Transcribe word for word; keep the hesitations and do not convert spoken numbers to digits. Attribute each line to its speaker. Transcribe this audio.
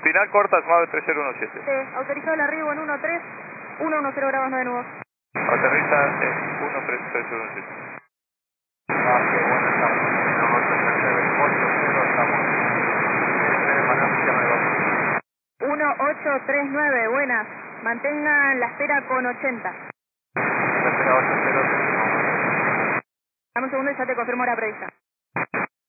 Speaker 1: final corta, SUAVE tres cero uno siete.
Speaker 2: Sí, autorizado el arribo en uno tres uno uno cero grados nueve nudos.
Speaker 1: Aterriza en uno tres tres uno siete.
Speaker 3: Ah, qué bueno, estamos en ocho tres cero ocho cero, estamos en Valencia, me va.
Speaker 2: uno ocho tres nueve, buenas. Mantengan la espera con ochenta.
Speaker 3: Espera ocho cero.
Speaker 2: Dame un segundo y ya te confirmo la prevista.